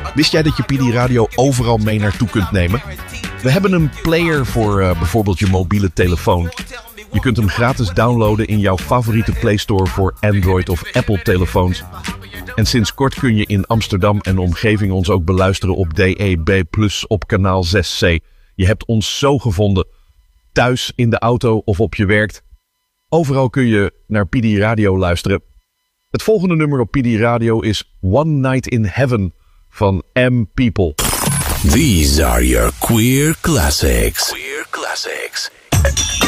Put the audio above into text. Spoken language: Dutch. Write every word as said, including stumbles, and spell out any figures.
Wist jij dat je P D Radio overal mee naartoe kunt nemen? We hebben een player voor uh, bijvoorbeeld je mobiele telefoon. Je kunt hem gratis downloaden in jouw favoriete Play Store voor Android of Apple telefoons. En sinds kort kun je in Amsterdam en omgeving ons ook beluisteren op D E B plus op kanaal zes C. Je hebt ons zo gevonden. Thuis, in de auto of op je werk. Overal kun je naar P D Radio luisteren. Het volgende nummer op P D Radio is One Night in Heaven van M People. These are your queer classics. Queer classics.